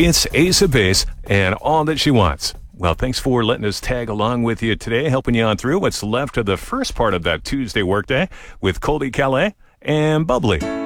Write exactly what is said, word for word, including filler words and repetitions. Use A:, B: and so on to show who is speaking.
A: It's Ace of Base and All That She Wants. Well, thanks for letting us tag along with you today, helping you on through what's left of the first part of that Tuesday workday with Coldy Calais and Bubbly.